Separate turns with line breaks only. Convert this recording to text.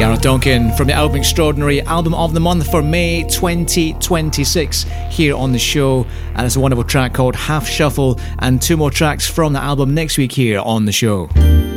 Gareth Duncan from the album Extraordinary, album of the month for May 2026 here on the show. And it's a wonderful track called Half Shuffle, and two more tracks from the album next week here on the show.